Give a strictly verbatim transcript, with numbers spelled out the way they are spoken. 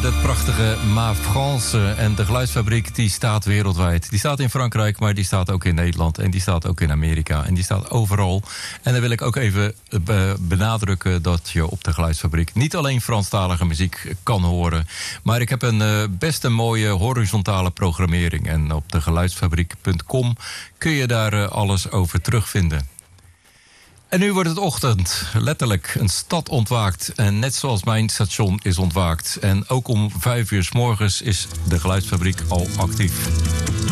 met het prachtige Ma France. En de geluidsfabriek die staat wereldwijd. Die staat in Frankrijk, maar die staat ook in Nederland. En die staat ook in Amerika. En die staat overal. En dan wil ik ook even benadrukken dat je op de geluidsfabriek niet alleen Franstalige muziek kan horen. Maar ik heb een uh, best een mooie horizontale programmering. En op de geluidsfabriek punt com kun je daar uh, alles over terugvinden. En nu wordt het ochtend. Letterlijk, een stad ontwaakt. En net zoals mijn station is ontwaakt. En ook om vijf uur 's morgens is de geluidsfabriek al actief.